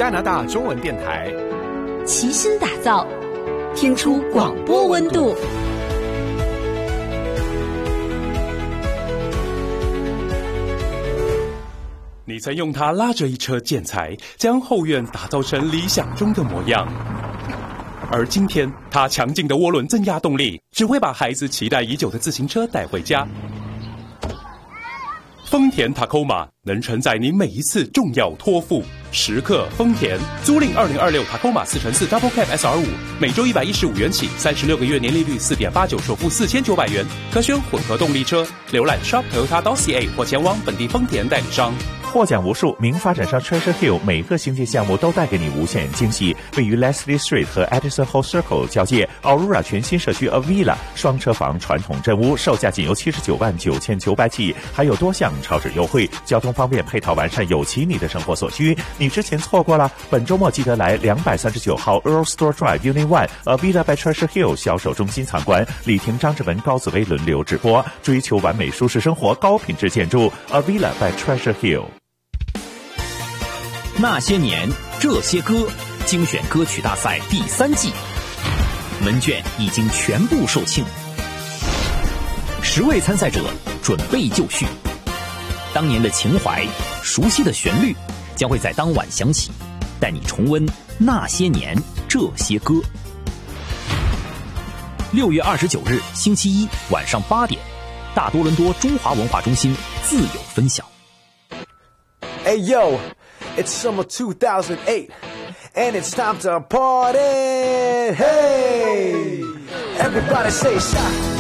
加拿大中文电台， 齐心打造，听出广播温度。 你曾用它拉着一车建材，将后院打造成理想中的模样。而今天，它强劲的涡轮增压动力，只会把孩子期待已久的自行车带回家。丰田 Tacoma 能承载你每一次重要托付。时刻丰田，租赁2026 Tacoma 4x4 Double Cab SR5，每周115元起，36个月年利率4.89%，首付4900元，可选混合动力车。浏览 shop.toyota.ca 或前往本地丰田代理商。 获奖无数，名发展商 Treasure Hill 每个新建项目都带给你无限惊喜。位于 Leslie Street 和 Edison Hall Circle 交界 Aurora 全新社区 Avila 双车房传统镇屋，售价仅由799900起，还有多项超值优惠，交通方便，配套完善，有其你的生活所需。你之前错过了，本周末记得来239号 Earl Store Drive Unit 1 Avila by Treasure Hill 销售中心参观，李婷、张志文、高紫薇轮流直播，追求完美舒适生活，高品质建筑 Avila by Treasure Hill。 那些年这些歌精选歌曲大赛第3季，问卷已经全部售罄，10位参赛者准备就绪。当年的情怀，熟悉的旋律将会在当晚响起，带你重温那些年这些歌。6月29日星期一晚上8点，大多伦多中华文化中心自由分享。 Hey yo, it's summer 2008, and it's time to party. Hey, everybody say shot.